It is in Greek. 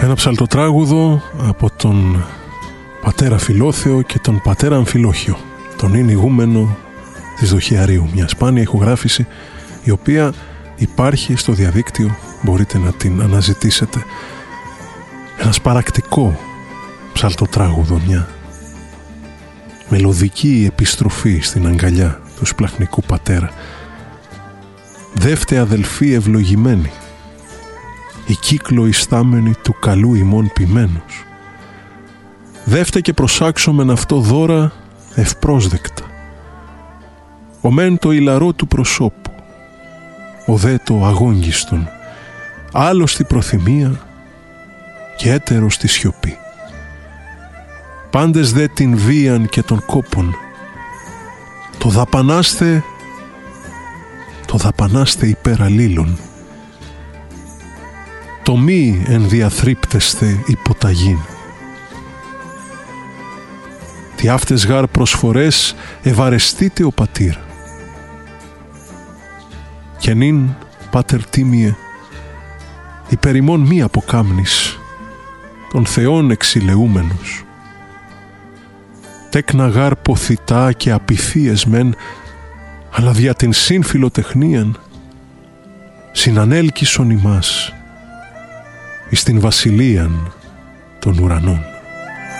Ένα ψαλτοτράγουδο από τον πατέρα Φιλόθεο και τον πατέρα Αμφιλόχιο, τον ίν ηγούμενο της Δοχιαρίου, μια σπάνια ηχογράφηση η οποία υπάρχει στο διαδίκτυο, μπορείτε να την αναζητήσετε. Ένα σπαρακτικό ψαλτοτράγουδο, μια μελωδική επιστροφή στην αγκαλιά του σπλαχνικού πατέρα. Δεύτε αδελφοί ευλογημένοι, η κύκλο ιστάμενη του καλού ημών ποιμένους. Δεύτε και προσάξομεν αυτό δώρα ευπρόσδεκτα. Ο μεν το ηλαρό του προσώπου, ο δε το αγόγγιστον, άλλος τη προθυμία και έτερος τη σιωπή. Πάντες δε την βίαν και των κόπων, το δαπανάστε υπέρ αλλήλων, το μη ενδιαθρύπτεστε υποταγήν. Τι αυτές γάρ προσφορές ευαρεστείτε ο πατήρ. Και νυν, πάτερ τίμιε, υπέρ ημών μη αποκάμνης, των Θεών εξηλεούμενος. Τέκνα γάρ ποθητά και απειθίες μεν, αλλά δια την συμφιλοτεχνίαν συνανέλκυσον ημάς εις την βασιλείαν των ουρανών.